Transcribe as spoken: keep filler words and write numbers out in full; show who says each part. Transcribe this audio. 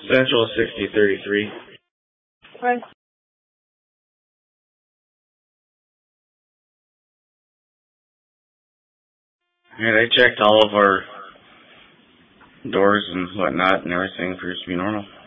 Speaker 1: Central sixty thirty-three.
Speaker 2: Right.
Speaker 1: Alright, I checked all of our doors and whatnot, and everything appears to be normal.